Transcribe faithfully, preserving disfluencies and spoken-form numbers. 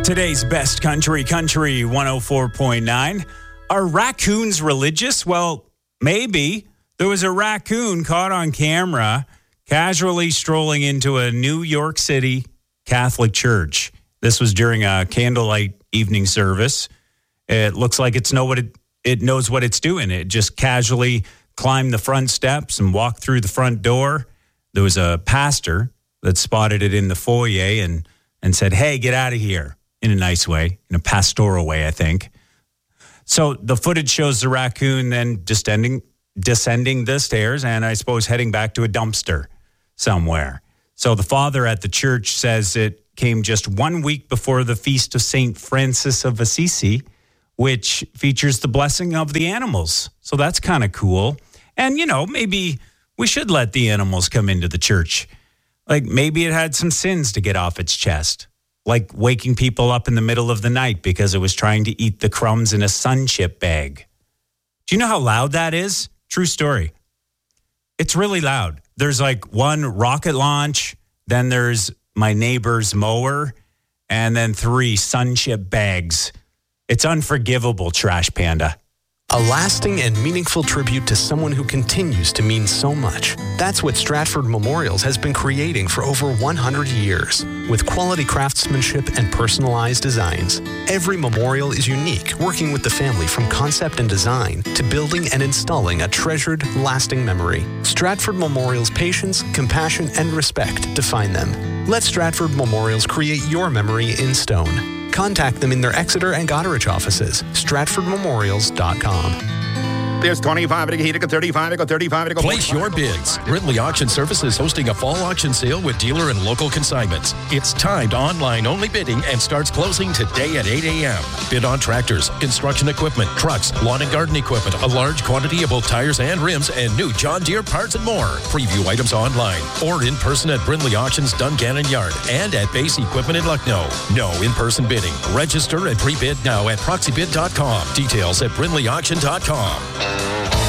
Today's best country, country one oh four point nine. Are raccoons religious? Well, maybe. There was a raccoon caught on camera casually strolling into a New York City Catholic church. This was during a candlelight evening service. It looks like it's know what it, it knows what it's doing. It just casually climbed the front steps and walked through the front door. There was a pastor that spotted it in the foyer and, and said, "Hey, get out of here," in a nice way, in a pastoral way, I think. So the footage shows the raccoon then descending, descending the stairs and I suppose heading back to a dumpster somewhere. So the father at the church says it came just one week before the feast of Saint Francis of Assisi, which features the blessing of the animals. So that's kind of cool. And, you know, maybe we should let the animals come into the church. Like maybe it had some sins to get off its chest. Like waking people up in the middle of the night because it was trying to eat the crumbs in a sun chip bag. Do you know how loud that is? True story. It's really loud. There's like one rocket launch, then there's my neighbor's mower, and then three sun chip bags. It's unforgivable, Trash Panda. A lasting and meaningful tribute to someone who continues to mean so much. That's what Stratford Memorials has been creating for over one hundred years. With quality craftsmanship and personalized designs, every memorial is unique, working with the family from concept and design to building and installing a treasured, lasting memory. Stratford Memorials' patience, compassion, and respect define them. Let Stratford Memorials create your memory in stone. Contact them in their Exeter and Goderich offices, stratford memorials dot com. There's twenty-five, I got thirty-five, I got thirty-five, I got Place your bids. Brindley Auction Services hosting a fall auction sale with dealer and local consignments. It's timed online-only bidding and starts closing today at eight a.m. Bid on tractors, construction equipment, trucks, lawn and garden equipment, a large quantity of both tires and rims, and new John Deere parts and more. Preview items online or in person at Brindley Auctions Dungannon Yard and at Base Equipment in Lucknow. No in-person bidding. Register and pre-bid now at proxy bid dot com. Details at brindley auction dot com.